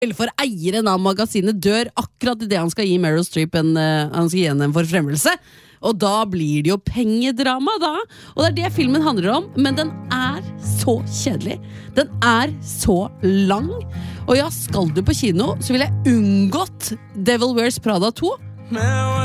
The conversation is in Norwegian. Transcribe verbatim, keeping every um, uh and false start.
For eieren av magasinet dør akkurat i det han skal gi Meryl Streep en, uh, han skal gi henne en forfremmelse. Og da blir det jo pengedrama da. Og det er det filmen handler om, men den er så kjedelig. Den er så lang. Og ja, skal du på kino, så vil jeg unngått Devil Wears Prada to.